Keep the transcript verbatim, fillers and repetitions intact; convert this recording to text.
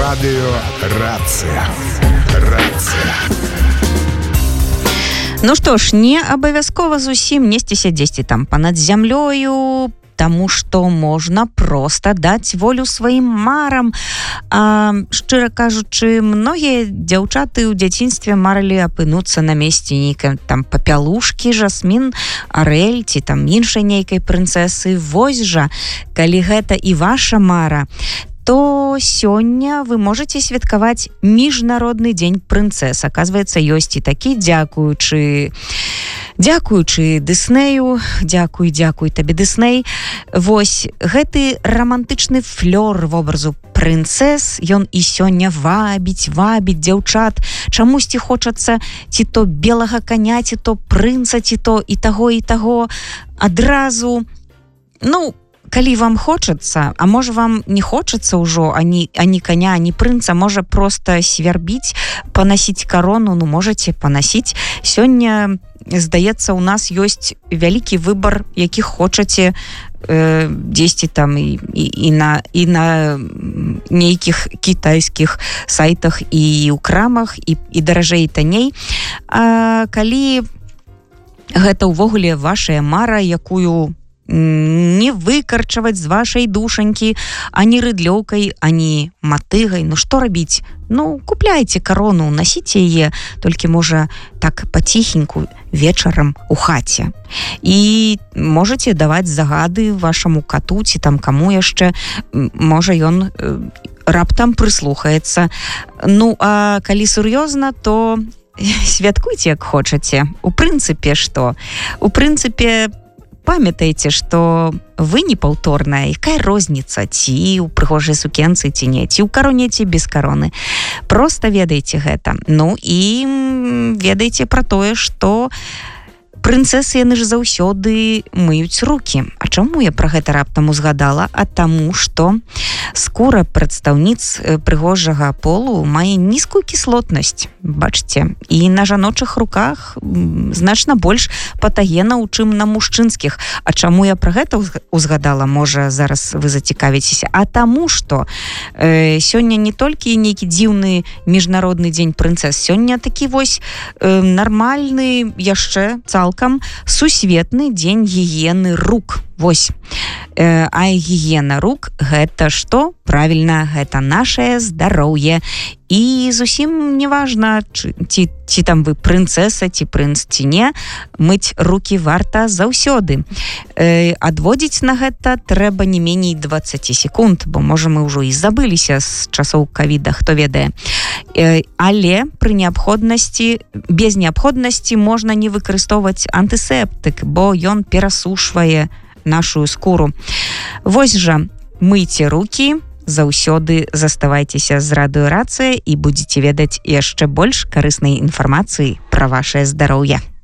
Радыё Рацыя. Рацыя. Ну што ж, не абавязкова зусім несціся дзесьці там панад зямлёю, таму што можна проста даць волю сваім марам. А, шчыра кажучы, многія дзяўчаты ў дзяцінстве марылі апынуцца на месцы нейкай там папялушкі, Жасмін, Арэль ці там іншай нейкай прынцэсы. Вось жа, калі гэта і ваша мара, то сёння вы можете святкаваць міжнародны дзень прынцэс. Аказваецца, ёсць і такі, дзякуючы дзякуючы Дыснею, дзякуй, дзякуй табе, Дысней. Вось, гэты рамантычны флёр вобразу прынцэс, ён і сёння вабіць, вабіць дзяўчат. Чамусьці хочацца ці то белага коня, ці то прынца, ці то і таго, і таго адразу. Ну, калі вам хочацца, а можа вам не хочацца ўжо ані, ані коня, ані прынца, можа проста свярбіць, панасіць карону, ну можаце панасіць. Сёння, здаецца, у нас ёсць вялікі выбар, які хочаце э, дзесьці там і, і, і, на, і на нейкіх кітайскіх сайтах і ў крамах, і, і даражэй, і танней. А калі гэта ўвогуле вашая мара, якую не выкарчаваць з вашай душанькі ані рыдлёўкай, ані матыгай, ну што рабіць? Ну, купляйце карону, насіце яе, толькі можа так паціхеньку вечарам у хаце. І можаце даваць загады вашаму кату ці там каму яшчэ, можа ён э, раптам прыслухаецца. Ну, а калі сур'ёзна, то святкуйце як хочаце. У прынцыпе што? У прынцыпе памятайце, што вы непаўторная, якая розніца, ці ў прыгожай сукенцы, ці не, ці ў кароне, ці без кароны. Проста ведайце гэта. Ну і ведайце пра тое, што прынцэсы, яны ж заўсёды мыюць рукі. А чаму я пра гэта раптам узгадала? А таму, што скура прадстаўніц прыгожага полу мае нізкую кіслотнасць, бачце, і на жаночых руках значна больш патагенаў, чым на мужчынскіх. А чаму я пра гэта узгадала? Можа, зараз вы зацікавіцеся. А таму, што э, сёння не толькі нейкі дзіўны міжнародны дзень прынцэс, сёння такі вось э, нармальны яшчэ цалкам сусветны дзень гігіены рук. Вось. Э, а гігіена рук гэта што? Правільна, гэта нашае здароўе. І зусім неважна, ці, ці, ці там вы прынцэса, ці прынц, ці не, мыць рукі варта заўсёды. Э, адводзіць на гэта трэба не меней дваццаць секунд, бо можа мы ўжо і забыліся з часоў ковіда, хто ведае. Э, але пры неабходнасці, без неабходнасці можна не выкарыстоўваць антысептык, бо ён перасушвае нашу скуру. Вось жа, мыйце рукі, заўсёды заставайцеся з Радыё Рацыя і будзеце ведаць яшчэ больш карыснай інфармацыі пра вашае здароўе.